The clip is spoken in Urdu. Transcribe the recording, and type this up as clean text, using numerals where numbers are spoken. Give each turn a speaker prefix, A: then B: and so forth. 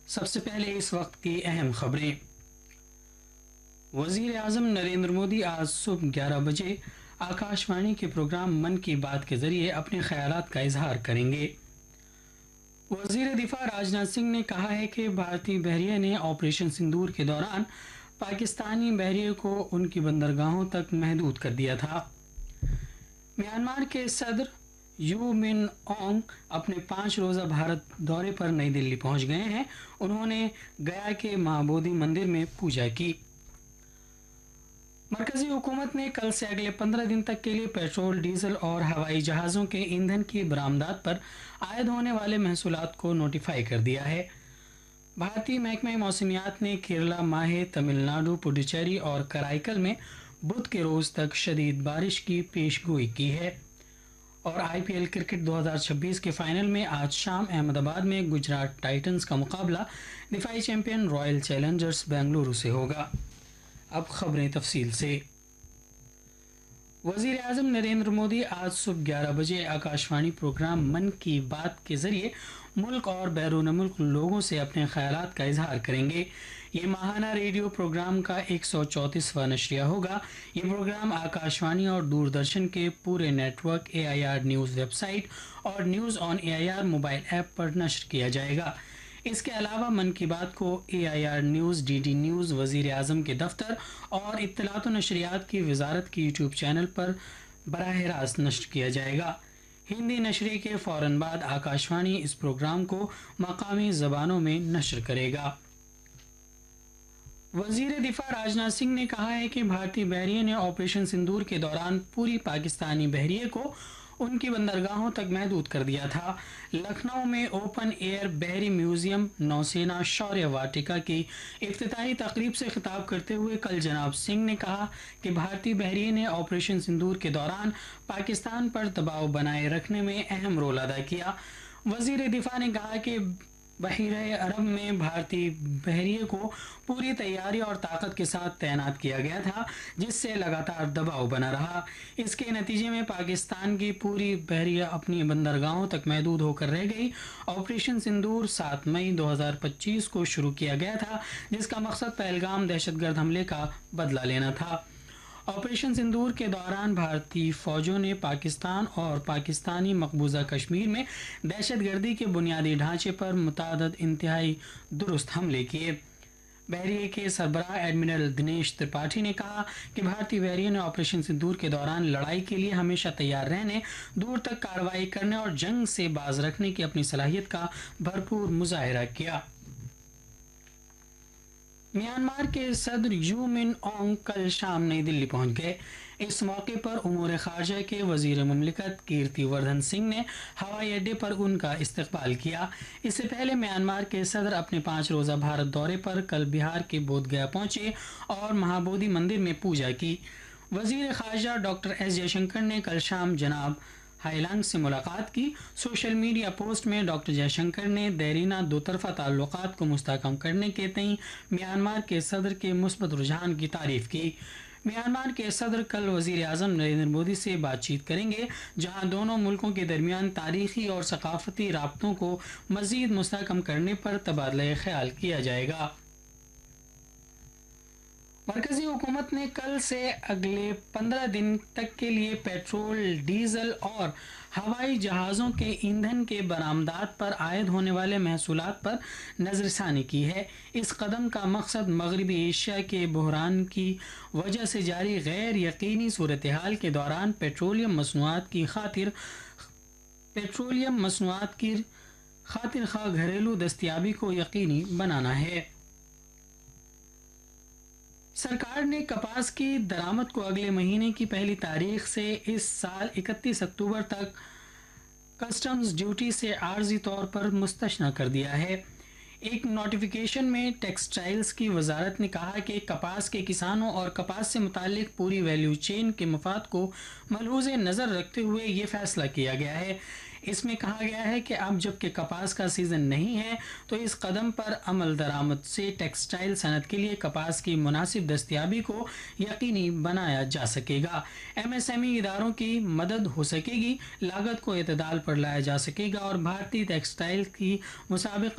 A: سب سے پہلے اس وقت کی اہم خبریں۔ وزیر اعظم نریندر مودی آج صبح 11 بجے آکاشوانی کے پروگرام من کی بات کے ذریعے اپنے خیالات کا اظہار کریں گے۔ وزیر دفاع راجناتھ سنگھ نے کہا ہے کہ بھارتی بحریہ نے آپریشن سندور کے دوران پاکستانی بحریے کو ان کی بندرگاہوں تک محدود کر دیا تھا۔ میانمار کے صدر یو من آنگ اپنے 5 روزہ بھارت دورے پر نئی دلی پہنچ گئے ہیں۔ انہوں نے گیا کے مہابودھی مندر میں پوجا کی۔ مرکزی حکومت نے کل سے اگلے 15 دن تک کے لیے پیٹرول، ڈیزل اور ہوائی جہازوں کے ایندھن کی برآمدات پر عائد ہونے والے محصولات کو نوٹیفائی کر دیا ہے۔ بھارتی محکمہ موسمیات نے کیرلا، ماہے، تمل ناڈو، پڈوچیری اور کرائیکل میں بدھ کے روز تک شدید بارش کی پیش گوئی کی ہے۔ اور آئی پی ایل کرکٹ 2026 کے فائنل میں آج شام احمد آباد میں گجرات ٹائٹنز کا مقابلہ دفاعی چیمپئن رائل چیلنجرز بنگلورو سے ہوگا۔ اب خبریں تفصیل سے۔ وزیر اعظم نریندر مودی آج صبح 11 بجے آکاشوانی پروگرام من کی بات کے ذریعے ملک اور بیرون ملک لوگوں سے اپنے خیالات کا اظہار کریں گے۔ یہ ماہانہ ریڈیو پروگرام کا 134واں نشریہ ہوگا۔ یہ پروگرام آکاشوانی اور دوردرشن کے پورے net work, AIR news web site اور news on AIR mobile app پر نشر کیا جائے گا۔ اس کے علاوہ من کی بات کو AIR نیوز، DD نیوز، وزیر اعظم کے دفتر اور اطلاعات و نشریات کی وزارت کے YouTube چینل پر براہ راست نشر کیا جائے گا۔ ہندی نشریے کے فوراً بعد آکاشوانی اس پروگرام کو مقامی زبانوں میں نشر کرے گا۔ وزیر دفاع راجناتھ سنگھ نے کہا ہے کہ بھارتی بحریے نے آپریشن سندور کے دوران پوری پاکستانی بحریے کو ان کی بندرگاہوں تک محدود کر دیا تھا۔ لکھنؤ میں اوپن ایئر بحری میوزیم نوسینا شوریہ واٹیکا کی افتتاحی تقریب سے خطاب کرتے ہوئے کل جناب سنگھ نے کہا کہ بھارتی بحریے نے آپریشن سندور کے دوران پاکستان پر دباؤ بنائے رکھنے میں اہم رول ادا کیا۔ وزیر دفاع نے کہا کہ بحیرہ عرب میں بھارتی بحریے کو پوری تیاری اور طاقت کے ساتھ تعینات کیا گیا تھا، جس سے لگاتار دباؤ بنا رہا۔ اس کے نتیجے میں پاکستان کی پوری بحریہ اپنی بندرگاہوں تک محدود ہو کر رہ گئی۔ آپریشن سندور 7 مئی 2025 کو شروع کیا گیا تھا، جس کا مقصد پہلگام دہشت گرد حملے کا بدلہ لینا تھا۔ آپریشن سندور کے دوران بھارتی فوجوں نے پاکستان اور پاکستانی مقبوضہ کشمیر میں دہشت گردی کے بنیادی ڈھانچے پر متعدد انتہائی درست حملے کیے۔ بحریے کے سربراہ ایڈمرل دنیش ترپاٹھی نے کہا کہ بھارتی بحریے نے آپریشن سندور کے دوران لڑائی کے لیے ہمیشہ تیار رہنے، دور تک کارروائی کرنے اور جنگ سے باز رکھنے کی اپنی صلاحیت کا بھرپور مظاہرہ کیا۔ میانمار کے صدر یو من آنگ کل شام نئی دلی پہنچ گئے۔ اس موقع پر امور خارجہ کے وزیر مملکت کیرتی وردھن سنگھ نے ہوائی اڈے پر ان کا استقبال کیا۔ اس سے پہلے میانمار کے صدر اپنے 5 روزہ بھارت دورے پر کل بہار کے بودھ گیا پہنچے اور مہابودھی مندر میں پوجا کی۔ وزیر خارجہ ڈاکٹر ایس جے شنکر نے کل شام جناب ہائیلانگ سے ملاقات کی۔ سوشل میڈیا پوسٹ میں ڈاکٹر جے شنکر نے دیرینہ دو طرفہ تعلقات کو مستحکم کرنے کے تئیں میانمار کے صدر کے مثبت رجحان کی تعریف کی۔ میانمار کے صدر کل وزیر اعظم نریندر مودی سے بات چیت کریں گے، جہاں دونوں ملکوں کے درمیان تاریخی اور ثقافتی رابطوں کو مزید مستحکم کرنے پر تبادلہ خیال کیا جائے گا۔ مرکزی حکومت نے کل سے اگلے 15 دن تک کے لیے پیٹرول، ڈیزل اور ہوائی جہازوں کے ایندھن کے برآمدات پر عائد ہونے والے محصولات پر نظر ثانی کی ہے۔ اس قدم کا مقصد مغربی ایشیا کے بحران کی وجہ سے جاری غیر یقینی صورتحال کے دوران پیٹرولیم مصنوعات کی خاطر خواہ گھریلو دستیابی کو یقینی بنانا ہے۔ سرکار نے کپاس کی درآمد کو اگلے مہینے کی پہلی تاریخ سے اس سال 31 اکتوبر تک کسٹمز ڈیوٹی سے عارضی طور پر مستثنی کر دیا ہے۔ ایک نوٹیفیکیشن میں ٹیکسٹائلز کی وزارت نے کہا کہ کپاس کے کسانوں اور کپاس سے متعلق پوری ویلیو چین کے مفاد کو ملحوظ نظر رکھتے ہوئے یہ فیصلہ کیا گیا ہے۔ اس میں کہا گیا ہے کہ اب جبکہ کپاس کا سیزن نہیں ہے تو اس قدم پر عمل درآمد سے ٹیکسٹائل صنعت کے لیے کپاس کی مناسب دستیابی کو یقینی بنایا جا سکے گا۔ MSME اداروں کی مدد ہو سکے گی، لاگت کو اعتدال پر لایا جا سکے گا اور بھارتی ٹیکسٹائل کی مسابقت